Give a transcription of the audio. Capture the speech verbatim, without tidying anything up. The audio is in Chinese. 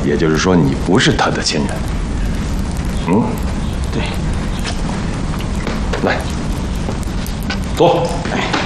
也就是说你不是他的亲人。嗯， 对。 来，坐。 哎。